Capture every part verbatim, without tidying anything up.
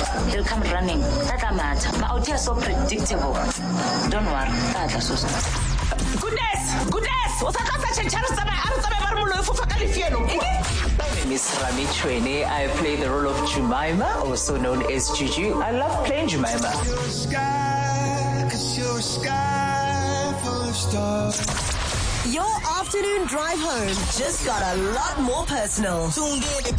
he'll come running. Tata matter. My out here so predictable. Don't worry. Tata so. Goodness! Goodness! What's My name is Rami Chwene. I play the role of Jemima, also known as Juju. I love playing Jemima. You're a sky, 'cause you're a sky full of stars. Your afternoon drive home just got a lot more personal. Tune in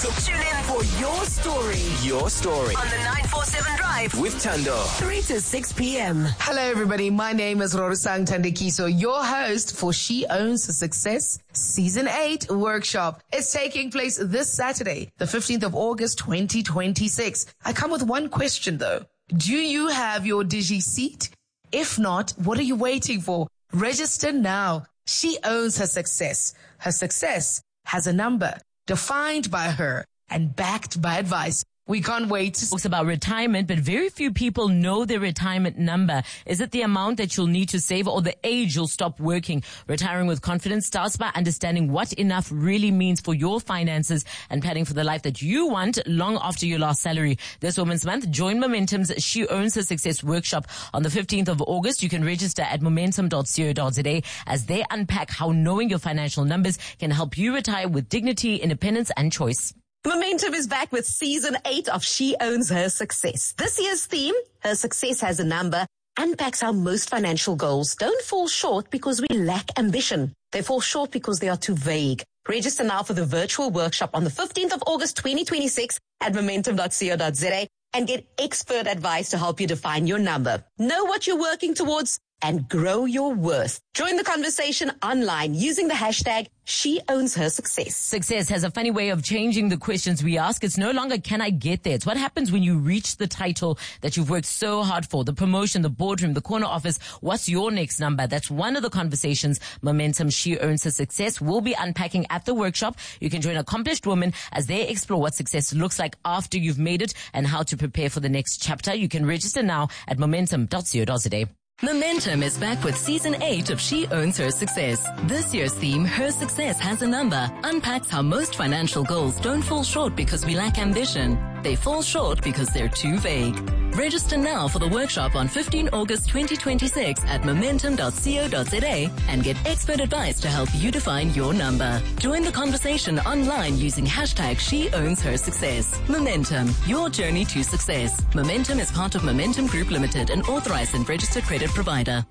for your story. Your story. On the nine four seven Drive with Thando. three to six p.m. Hello, everybody. My name is Rorusang Tandekiso, your host for She Owns Her Success Season eight workshop. It's taking place this Saturday, the fifteenth of August, twenty twenty-six. I come with one question, though. Do you have your Digi seat? If not, what are you waiting for? Register now. She owns her success. Her success has a number defined by her and backed by advice. We can't wait. Talks about retirement, but very few people know their retirement number. Is it the amount that you'll need to save or the age you'll stop working? Retiring with confidence starts by understanding what enough really means for your finances and planning for the life that you want long after your last salary. This Women's Month, join Momentum's She Owns Her Success workshop on the fifteenth of August. You can register at momentum dot co dot za as they unpack how knowing your financial numbers can help you retire with dignity, independence, and choice. Momentum is back with season eight of She Owns Her Success. This year's theme, Her Success Has a Number, unpacks how most financial goals don't fall short because we lack ambition. They fall short because they are too vague. Register now for the virtual workshop on the fifteenth of August, twenty twenty-six at momentum dot co dot za and get expert advice to help you define your number. Know what you're working towards and grow your worth. Join the conversation online using the hashtag She Owns Her Success. Success has a funny way of changing the questions we ask. It's no longer, can I get there? It's what happens when you reach the title that you've worked so hard for, the promotion, the boardroom, the corner office. What's your next number? That's one of the conversations Momentum She Owns Her Success will be unpacking at the workshop. You can join accomplished women as they explore what success looks like after you've made it and how to prepare for the next chapter. You can register now at momentum dot co dot za. Momentum is back with season eight of She Owns Her Success. This year's theme, Her Success Has a Number, unpacks how most financial goals don't fall short because we lack ambition. They fall short because they're too vague. Register now for the workshop on fifteenth of August twenty twenty-six at momentum dot co dot za and get expert advice to help you define your number. Join the conversation online using hashtag She Owns Her Success. Momentum, your journey to success. Momentum is part of Momentum Group Limited, an authorized and registered credit provider.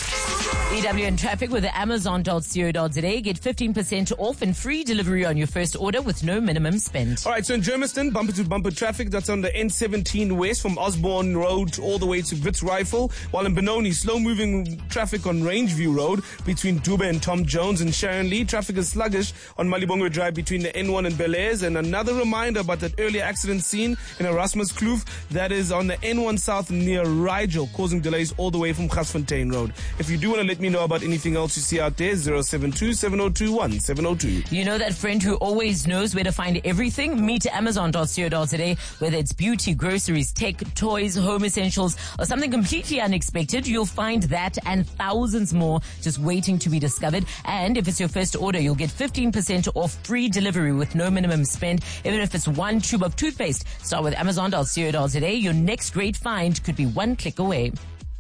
E W in traffic with amazon dot co dot za. Get fifteen percent off and free delivery on your first order with no minimum spend. All right, so in Germiston, bumper to bumper traffic. That's on the N seventeen West from Osborne Road all the way to Wits Rifle. While in Benoni, slow moving traffic on Rangeview Road between Dube and Tom Jones and Sharon Lee. Traffic is sluggish on Malibongwe Drive between the N one and Bel Airs. And another reminder about that earlier accident scene in Erasmus Kloof. That is on the N one South near Rigel, causing delays all the way from Gasfontein Road. If you do want to let me know about anything else you see out there, zero seven two, seven zero two one, seven zero two. You know that friend who always knows where to find everything? Meet amazon dot co dot za. Whether it's beauty, groceries, tech, toys, home essentials, or something completely unexpected, you'll find that and thousands more just waiting to be discovered. And if it's your first order, you'll get fifteen percent off free delivery with no minimum spend, even if it's one tube of toothpaste. Start with amazon dot co dot za. Your next great find could be one click away.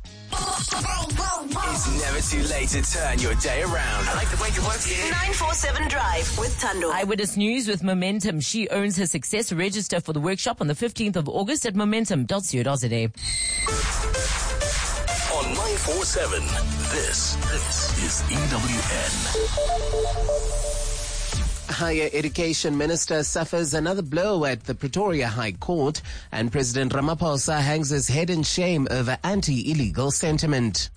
It's never too late to turn your day around. I like the way you work here. nine four seven Drive with Thando. Eyewitness News with Momentum. She Owns Her Success. Register for the workshop on the fifteenth of August at momentum dot co dot za. On nine four seven, this, this is E W N. Higher Education Minister suffers another blow at the Pretoria High Court, and President Ramaphosa hangs his head in shame over anti-illegal sentiment.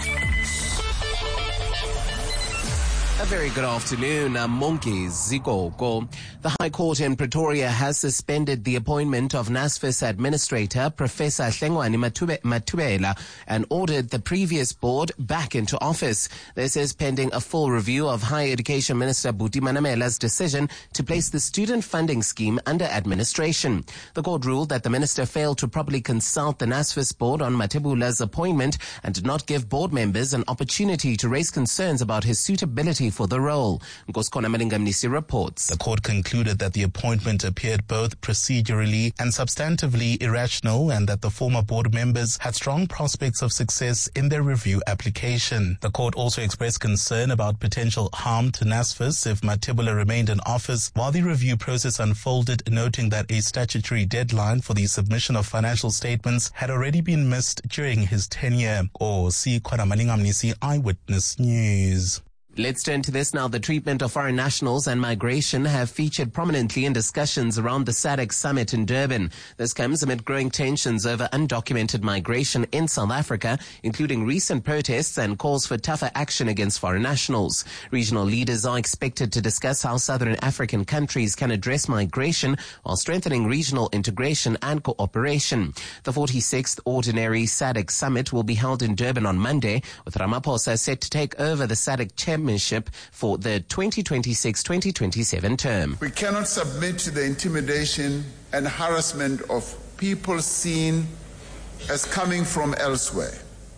A very good afternoon. I'm Monkey Zikoko. The High Court in Pretoria has suspended the appointment of NSFAS Administrator Professor Hlengwane Mathubela and ordered the previous board back into office. This is pending a full review of Higher Education Minister Buti Manamela's decision to place the student funding scheme under administration. The court ruled that the minister failed to properly consult the NSFAS board on Mathubela's appointment and did not give board members an opportunity to raise concerns about his suitability suitability for the role. Nkosikona Malingamnisi reports. The court concluded that the appointment appeared both procedurally and substantively irrational and that the former board members had strong prospects of success in their review application. The court also expressed concern about potential harm to NSFAS if Mathebula remained in office while the review process unfolded, noting that a statutory deadline for the submission of financial statements had already been missed during his tenure. Nkosikona Malingamnisi, Eyewitness News. Let's turn to this now. The treatment of foreign nationals and migration have featured prominently in discussions around the SADC summit in Durban. This comes amid growing tensions over undocumented migration in South Africa, including recent protests and calls for tougher action against foreign nationals. Regional leaders are expected to discuss how Southern African countries can address migration while strengthening regional integration and cooperation. The forty-sixth Ordinary SADC Summit will be held in Durban on Monday, with Ramaphosa set to take over the SADC chairmanship for the twenty twenty-six twenty twenty-seven term. We cannot submit to the intimidation and harassment of people seen as coming from elsewhere.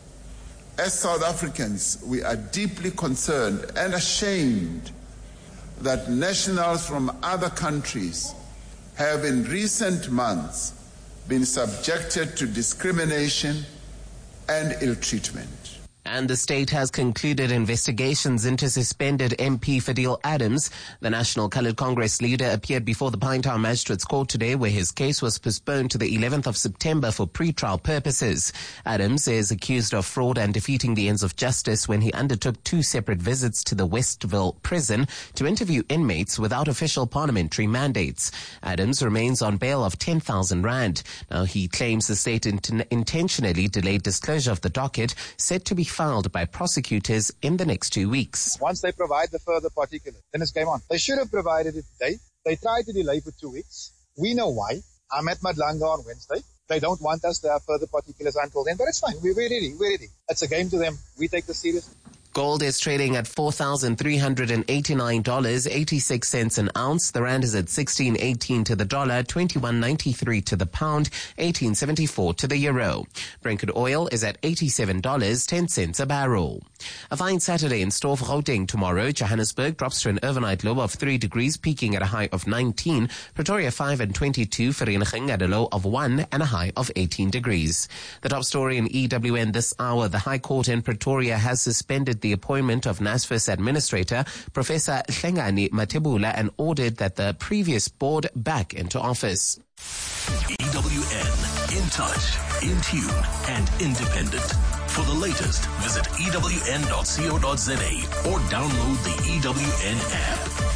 As South Africans, we are deeply concerned and ashamed that nationals from other countries have in recent months been subjected to discrimination and ill treatment. And the state has concluded investigations into suspended M P Fadil Adams. The National Coloured Congress leader appeared before the Pinetown Magistrates Court today, where his case was postponed to the eleventh of September for pre-trial purposes. Adams is accused of fraud and defeating the ends of justice when he undertook two separate visits to the Westville prison to interview inmates without official parliamentary mandates. Adams remains on bail of ten thousand rand. Now, he claims the state int- intentionally delayed disclosure of the docket, set to be filed by prosecutors in the next two weeks. Once they provide the further particulars, then it's game on. They should have provided it today. They tried to delay for two weeks. We know why. I'm at Madlanga on Wednesday. They don't want us to have further particulars until then, but it's fine. We're ready. We're ready. It's a game to them. We take this seriously. Gold is trading at four thousand three hundred eighty-nine dollars and eighty-six cents an ounce. The rand is at sixteen eighteen to the dollar, twenty-one ninety-three to the pound, eighteen seventy-four to the euro. Brent oil is at eighty-seven dollars and ten cents a barrel. A fine Saturday in store for Gauteng tomorrow. Johannesburg drops to an overnight low of three degrees, peaking at a high of nineteen. Pretoria five and twenty-two. Vereeniging at a low of one and a high of eighteen degrees. The top story in E W N this hour. The High Court in Pretoria has suspended the appointment of NSFAS Administrator Professor Hlengani Mathebula and ordered that the previous board back into office. E W N, in touch, in tune, and independent. For the latest, visit E W N dot co dot za or download the E W N app.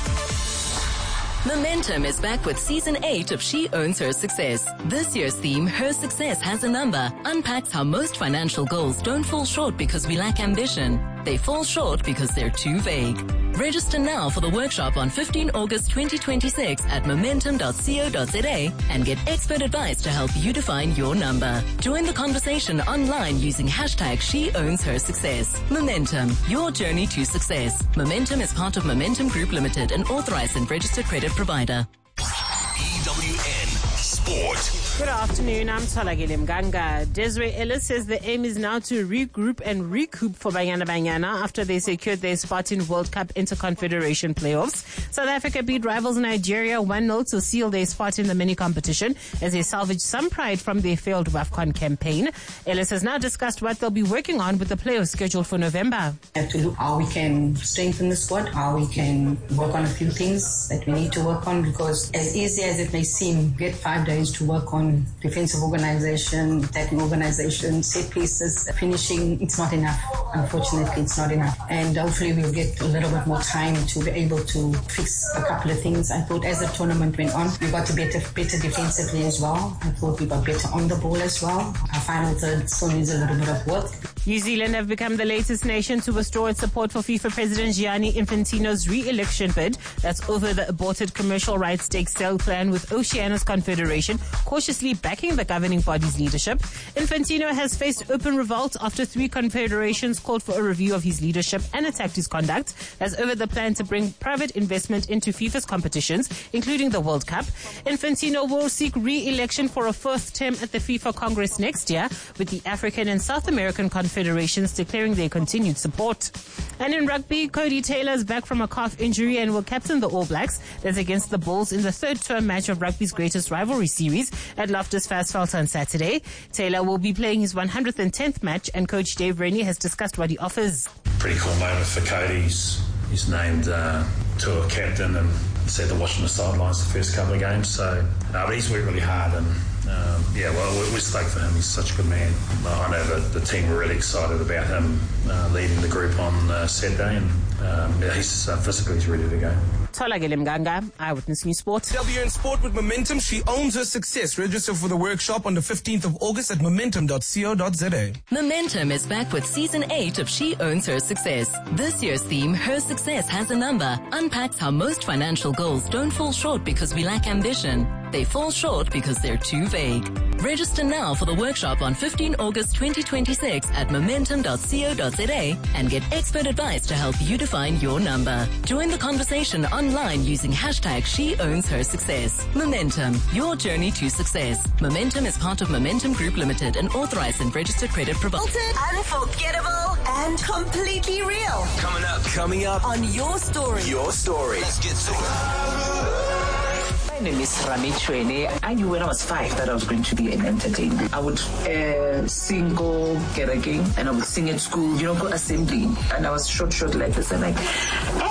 Momentum is back with season eight of She Owns Her Success. This year's theme, Her Success Has a Number, unpacks how most financial goals don't fall short because we lack ambition. They fall short because they're too vague. Register now for the workshop on fifteenth of August twenty twenty-six at momentum dot co dot za and get expert advice to help you define your number. Join the conversation online using hashtag She Owns Her Success. Momentum, your journey to success. Momentum is part of Momentum Group Limited, an authorized and registered credit provider. E W N Sport. Good afternoon, I'm Tolagile Mganga. Desiree Ellis says the aim is now to regroup and recoup for Banyana Banyana after they secured their spot in World Cup Interconfederation playoffs. South Africa beat rivals Nigeria one nil to seal their spot in the mini competition as they salvaged some pride from their failed WAFCON campaign. Ellis has now discussed what they'll be working on with the playoffs scheduled for November. We have to look how we can strengthen the squad, how we can work on a few things that we need to work on, because as easy as it may seem, we get five days to work on defensive organization, attacking organization, set pieces, finishing. It's not enough. Unfortunately, it's not enough. And hopefully we'll get a little bit more time to be able to fix a couple of things. I thought as the tournament went on, we got to better, better defensively as well. I thought we got better on the ball as well. Our final third still needs a little bit of work. New Zealand have become the latest nation to withdraw its support for FIFA President Gianni Infantino's re-election bid. That's over the aborted commercial rights stake sale plan, with Oceania's Confederation cautiously backing the governing body's leadership. Infantino has faced open revolt after three confederations called for a review of his leadership and attacked his conduct. That's over the plan to bring private investment into FIFA's competitions, including the World Cup. Infantino will seek re-election for a fourth term at the FIFA Congress next year, with the African and South American Confederation confederations declaring their continued support. And in rugby, Cody Taylor is back from a calf injury and will captain the All Blacks. That's against the Bulls in the third term match of rugby's greatest rivalry series at Loftus Versfeld on Saturday. Taylor will be playing his one hundred tenth match, and coach Dave Rennie has discussed what he offers. Pretty cool moment for Cody. He's, he's named uh, tour captain and said to watch him the sidelines the first couple of games. So, uh, but he's worked really hard, and um, yeah, well, we're, we're stoked for him. He's such a good man. I know that the team were really excited about him uh, leading the group on uh, Saturday, and um, yeah, he's uh, physically he's ready to go. Tola Mganga, Eyewitness News Sport. W N Sport with Momentum. She owns her success. Register for the workshop on the fifteenth of August at momentum dot co dot za. Momentum is back with season eight of She Owns Her Success. This year's theme, Her Success Has a Number, unpacks how most financial goals don't fall short because we lack ambition. They fall short because they're too vague. Register now for the workshop on fifteenth of August twenty twenty-six at momentum dot co dot za and get expert advice to help you define your number. Join the conversation online using hashtag She Owns Her Success. Momentum, your journey to success. Momentum is part of Momentum Group Limited, an authorized and registered credit provider. Unforgettable and completely real. Coming up. Coming up. On Your Story. Your story. Let's get to it. My name is Rami Chwene. I knew when I was five that I was going to be an entertainer. I would uh, sing go Keregeng, and I would sing at school, you know, go assembly. And I was short, short like this. And like,